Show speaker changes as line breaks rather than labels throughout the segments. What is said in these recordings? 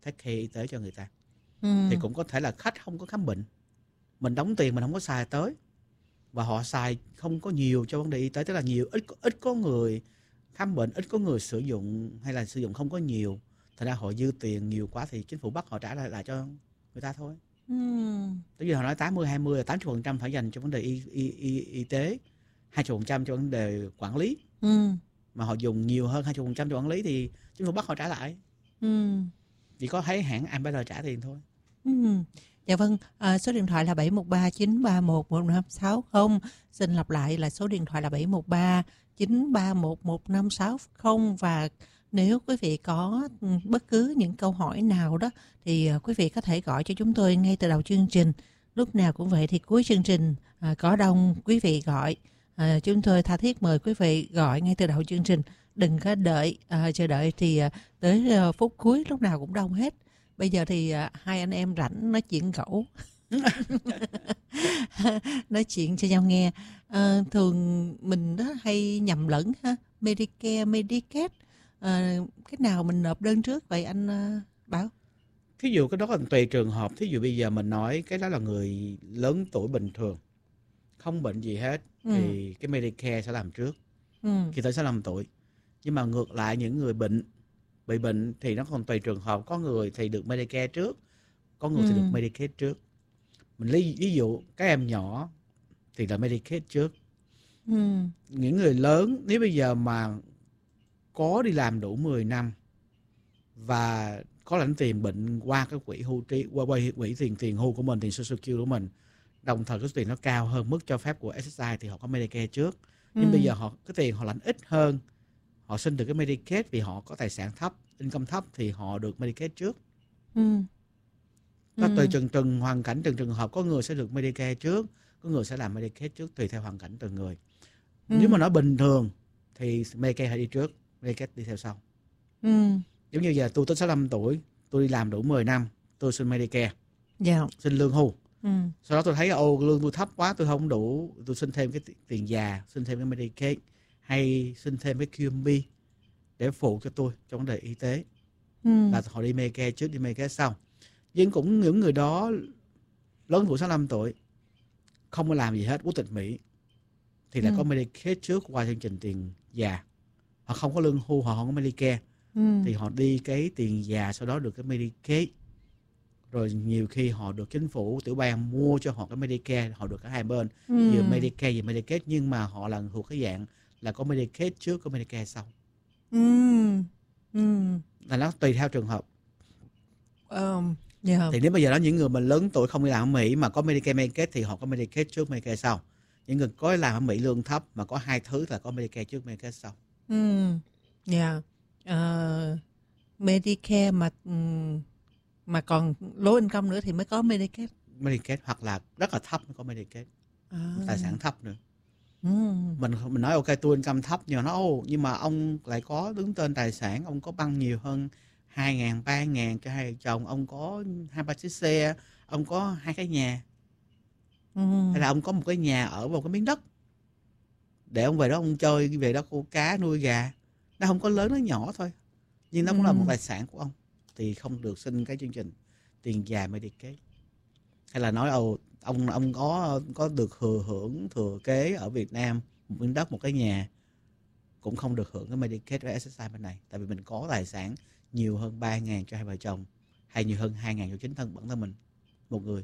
take care y tế cho người ta.
Ừ.
Thì cũng có thể là khách không có khám bệnh, mình đóng tiền mình không có xài tới, và họ xài không có nhiều cho vấn đề y tế, tức là ít có người khám bệnh, ít có người sử dụng, hay là sử dụng không có nhiều, thành ra họ dư tiền nhiều quá thì chính phủ bắt họ trả lại cho người ta thôi. Tới giờ họ nói 80-20 là 80% phải dành cho vấn đề y tế, 20% cho vấn đề quản lý. Mà họ dùng nhiều hơn 20% cho quản lý thì chính phủ bắt họ trả lại. Chỉ có thấy hãng Ambassador trả tiền thôi.
Dạ vâng, số điện thoại là 713-931-1560. Xin lặp lại là số điện thoại là 713-931-1560. Và nếu quý vị có bất cứ những câu hỏi nào đó thì quý vị có thể gọi cho chúng tôi ngay từ đầu chương trình. Lúc nào cũng vậy, thì cuối chương trình có đông quý vị gọi, chúng tôi tha thiết mời quý vị gọi ngay từ đầu chương trình. Đừng có chờ đợi thì tới phút cuối lúc nào cũng đông hết. Bây giờ thì hai anh em rảnh nói chuyện cẩu. Nói chuyện cho nhau nghe. Thường mình đó hay nhầm lẫn ha, Medicare, Medicaid. Cái nào mình nộp đơn trước vậy anh Bảo?
Thí dụ cái đó là tùy trường hợp. Thí dụ bây giờ mình nói cái đó là người lớn tuổi bình thường, không bệnh gì hết, thì cái Medicare sẽ làm trước khi tới 65 tuổi. Nhưng mà ngược lại những người bị bệnh thì nó còn tùy trường hợp. Có người thì được Medicare trước, có người thì được Medicaid trước. Mình ví dụ các em nhỏ thì là Medicaid trước. Những người lớn nếu bây giờ mà có đi làm đủ 10 năm và có lãnh tiền bệnh qua cái quỹ hưu trí, qua quỹ tiền hưu của mình, tiền Social Security của mình, đồng thời cái số tiền nó cao hơn mức cho phép của SSI thì họ có Medicare trước. Nhưng bây giờ cái tiền họ lãnh ít hơn, họ xin được cái Medicaid vì họ có tài sản thấp, income thấp thì họ được Medicaid trước. Nó tùy từng hoàn cảnh, từng trường hợp, có người sẽ được Medicare trước, có người sẽ làm Medicaid trước, tùy theo hoàn cảnh từng người. Nếu mà nói bình thường thì Medicare phải đi trước, Medicaid đi theo sau. Giống như giờ tôi tới 65 tuổi, tôi đi làm đủ 10 năm, tôi xin Medicare, xin lương hưu. Sau đó tôi thấy lương tôi thấp quá, tôi không đủ, tôi xin thêm cái tiền già, xin thêm cái Medicaid, hay xin thêm cái QMB để phụ cho tôi trong vấn đề y tế. Là họ đi Medicare trước, đi Medicare sau. Nhưng cũng những người đó lớn tuổi 65 tuổi, không có làm gì hết, quốc tịch Mỹ, thì lại có Medicaid trước qua chương trình tiền già. Họ không có lương hưu, họ không có Medicare, thì họ đi cái tiền già, sau đó được cái Medicaid. Rồi nhiều khi họ được chính phủ tiểu bang mua cho họ cái Medicare, họ được cả hai bên, vừa Medicare vừa Medicaid, nhưng mà họ là thuộc cái dạng là có Medicaid trước, có Medicare sau. Là nó tùy theo trường hợp. Thì nếu bây giờ đó những người mình lớn tuổi không đi làm ở Mỹ mà có Medicare, Medicaid thì họ có Medicaid trước, Medicare sau. Những người có làm ở Mỹ lương thấp mà có hai thứ là có Medicare trước, Medicare sau.
Medicare mà còn low income nữa thì mới có Medicaid.
Medicaid hoặc là rất là thấp mới có Medicaid. Tài sản thấp nữa. Mình nói ok tôi income thấp, nhưng mà ông lại có đứng tên tài sản, ông có băng nhiều hơn 2.000, 3.000 cho hai vợ chồng, ông có 2-3 chiếc xe, ông có 2 cái nhà, hay là ông có một cái nhà ở một cái miếng đất để ông về đó ông chơi, về đó câu cá, nuôi gà. Nó không có lớn, nó nhỏ thôi, nhưng nó cũng là một tài sản của ông, thì không được xin cái chương trình tiền già Medicaid. Hay là nói ông có được hưởng thừa kế ở Việt Nam một miếng đất, một cái nhà, cũng không được hưởng cái Medicaid với SSI bên này, tại vì mình có tài sản nhiều hơn 3.000 cho hai vợ chồng, hay nhiều hơn 2.000 cho chính bản thân mình một người.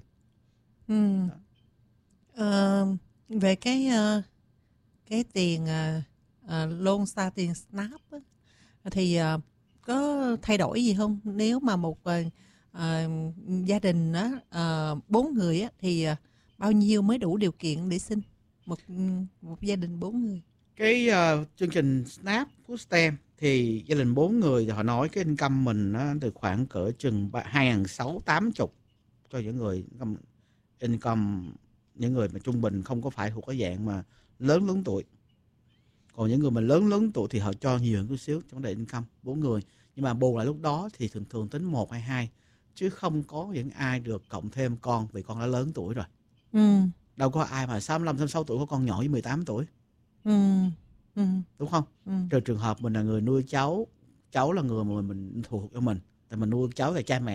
Về cái tiền loan start, tiền SNAP á, thì có thay đổi gì không? Nếu mà một gia đình á, 4 người á, thì bao nhiêu mới đủ điều kiện để xin một gia đình 4 người?
Cái chương trình SNAP của STEM thì gia đình 4 người thì họ nói cái income mình nó từ khoảng cỡ chừng 2.680 cho những người income, những người mà trung bình, không có phải thuộc cái dạng mà lớn tuổi. Còn những người mà lớn tuổi thì họ cho nhiều hơn chút xíu trong vấn đề income 4 người. Nhưng mà bù lại lúc đó thì thường tính 1 hay 2, chứ không có những ai được cộng thêm con, vì con đã lớn tuổi rồi. Đâu có ai mà 65, 66 tuổi có con nhỏ với 18 tuổi. Đúng không? Trừ trường hợp mình là người nuôi cháu là người mà mình thuộc cho mình, tại mình nuôi cháu là cha mẹ